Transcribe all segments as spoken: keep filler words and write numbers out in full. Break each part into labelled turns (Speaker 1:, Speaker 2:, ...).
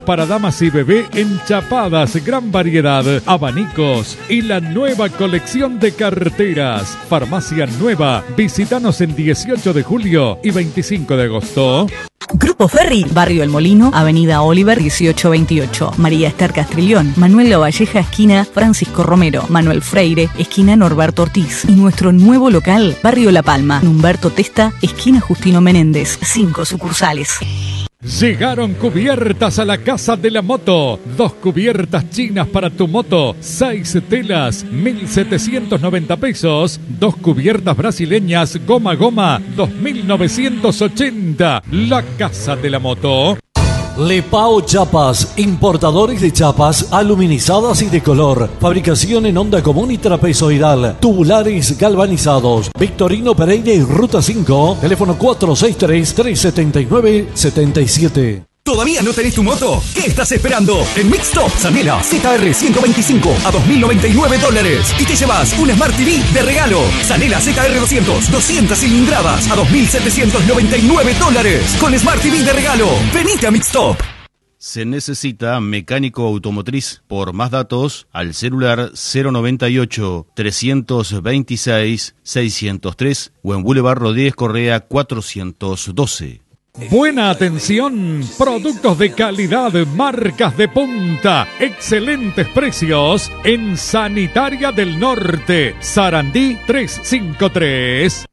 Speaker 1: Para damas y bebé, enchapadas, gran variedad, abanicos y la nueva colección de carteras. Farmacia Nueva. Visítanos en dieciocho de julio y veinticinco de agosto.
Speaker 2: Grupo Ferry, Barrio El Molino, Avenida Oliver dieciocho veintiocho, María Esther Castrillón, Manuel Lavalleja, esquina Francisco Romero, Manuel Freire, esquina Norberto Ortiz. Y nuestro nuevo local, Barrio La Palma, Humberto Testa, esquina Justino Menéndez, cinco sucursales.
Speaker 1: Llegaron cubiertas a la Casa de la Moto. Dos cubiertas chinas para tu moto. Seis telas, mil setecientos noventa pesos. Dos cubiertas brasileñas, goma goma, dos mil novecientos ochenta. La Casa de la Moto.
Speaker 3: Lepao Chapas, importadores de chapas aluminizadas y de color, fabricación en onda común y trapezoidal, tubulares galvanizados, Victorino Pereira y Ruta cinco, teléfono cuatro seis tres, tres siete nueve, siete siete.
Speaker 4: ¿Todavía no tenés tu moto? ¿Qué estás esperando? En Mixtop, Sanela Z R ciento veinticinco a dos mil noventa y nueve dólares y te llevas un Smart T V de regalo. Sanela Z R doscientos, doscientas cilindradas a dos mil setecientos noventa y nueve dólares con Smart T V de regalo. Venite a Mixtop.
Speaker 5: Se necesita mecánico automotriz. Por más datos, al celular cero noventa y ocho, trescientos veintiséis, seiscientos tres o en Boulevard Rodríguez Correa cuatrocientos doce.
Speaker 1: Buena atención, productos de calidad, marcas de punta, excelentes precios en Sanitaria del Norte, Sarandí trescientos cincuenta y tres.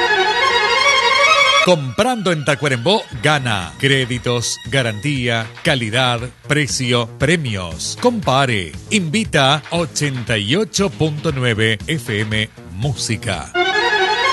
Speaker 1: Comprando en Tacuarembó, gana. Créditos, garantía, calidad, precio, premios. Compare. Invita ochenta y ocho punto nueve F M Música.